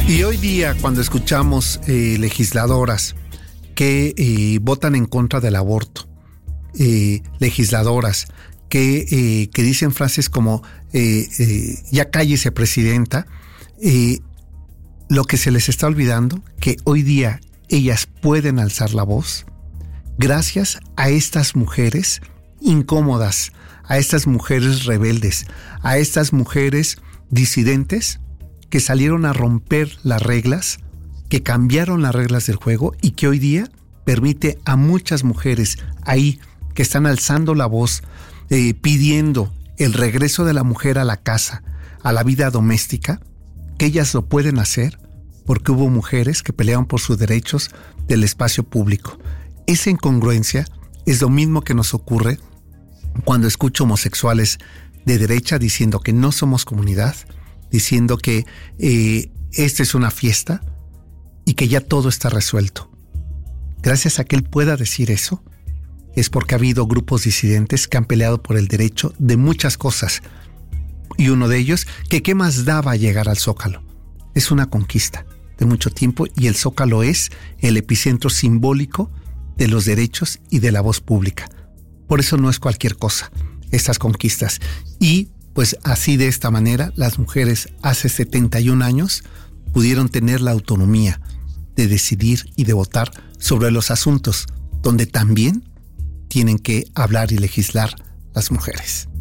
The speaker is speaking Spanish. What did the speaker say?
Y hoy día, cuando escuchamos legisladoras que votan en contra del aborto, legisladoras que dicen frases como ya cállese, presidenta, lo que se les está olvidando, que hoy día ellas pueden alzar la voz gracias a estas mujeres incómodas, a estas mujeres rebeldes, a estas mujeres disidentes que salieron a romper las reglas, que cambiaron las reglas del juego y que hoy día permite a muchas mujeres ahí que están alzando la voz, pidiendo el regreso de la mujer a la casa, a la vida doméstica, que ellas lo pueden hacer porque hubo mujeres que pelearon por sus derechos del espacio público. Esa incongruencia es lo mismo que nos ocurre cuando escucho homosexuales de derecha diciendo que no somos comunidad, diciendo que esta es una fiesta y que ya todo está resuelto. Gracias a que él pueda decir eso, es porque ha habido grupos disidentes que han peleado por el derecho de muchas cosas. Y uno de ellos, que qué más daba llegar al Zócalo. Es una conquista de mucho tiempo y el Zócalo es el epicentro simbólico de los derechos y de la voz pública. Por eso no es cualquier cosa, estas conquistas. Y pues así, de esta manera, las mujeres hace 71 años pudieron tener la autonomía de decidir y de votar sobre los asuntos donde también tienen que hablar y legislar las mujeres.